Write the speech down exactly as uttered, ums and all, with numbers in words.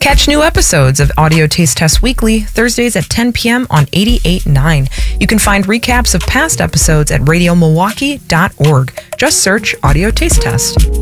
Catch new episodes of Audio Taste Test Weekly, Thursdays at ten p.m. on eighty-eight point nine. You can find recaps of past episodes at radio milwaukee dot org. Just search Audio Taste Test.